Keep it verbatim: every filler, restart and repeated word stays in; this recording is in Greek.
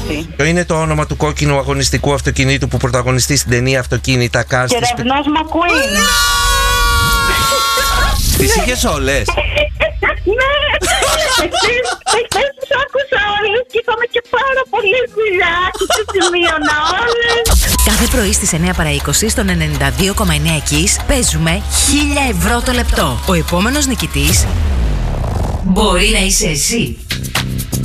έτσι. Ποιο είναι το όνομα του κόκκινου αγωνιστικού αυτοκινήτου που πρωταγωνιστεί στην ταινία Αυτοκίνητα Cars? Κεραυνός Μακουίν. Τις είχες όλες? Ναι, εχθές τους άκουσα όλες και είχαμε και πάρα πολύ δουλειά και τις σημείωνα όλες. Κάθε πρωί στις εννιά παρά είκοσι στον ενενήντα δύο κόμμα εννιά Kiss παίζουμε χίλια ευρώ το λεπτό. Ο επόμενος νικητής μπορεί να είσαι εσύ.